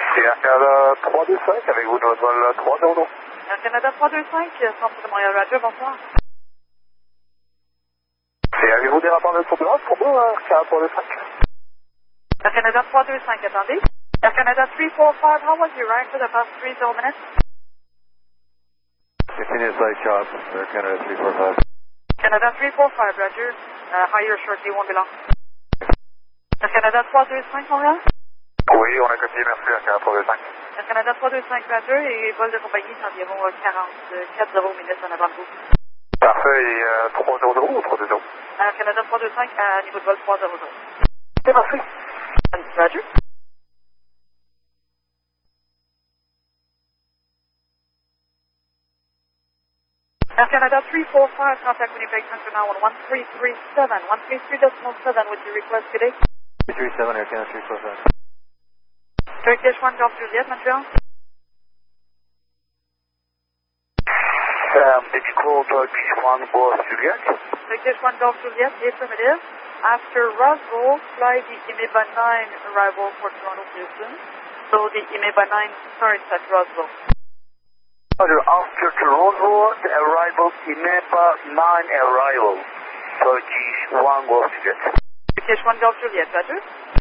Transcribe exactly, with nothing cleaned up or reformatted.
Air Canada trois deux cinq avec vous de votre vol trois zéro zéro. Air Canada trois deux cinq, centre de Montréal Roger, bonsoir. Et avez-vous des rapports de turbulence pour moi, Air Canada trois deux cinq? Air Canada trois deux cinq, attendez. Air Canada three four five, how was your ride for the past three zero minutes? Continuous light chop, Air Canada three four five. Canada three four five, Roger. Uh, higher shortly, won't be long. Air Canada trois deux cinq, Montréal? Oui, on a copié, merci, Air Canada trois deux cinq. Air Canada trois deux cinq, Roger, et vol de compagnie, c'est environ euh, quarante-quatre zéro minutes en avant de vous. Parfait, et euh, trois zéro zéro ou trois deux zéro? Air Canada trois deux cinq, à niveau de vol trois zéro zéro. C'est parfait. Roger. Air Canada three four five, contact Winnipeg Central now on one three three seven. one three three point seven with your request today. three three seven, Air Canada three four five. Turkish one, Golf Juliet, Montreal. Um, did you call Turkish one Golf Juliet? Turkish one, Golf Juliet, affirmative. After Roswell, fly the Imeba nine arrival for Toronto Houston. So the Imeba nine starts at Roswell. After Toronto, the arrival, Imeba nine arrival. Turkish one Golf Juliet. Turkish one, Golf Juliet, Roger.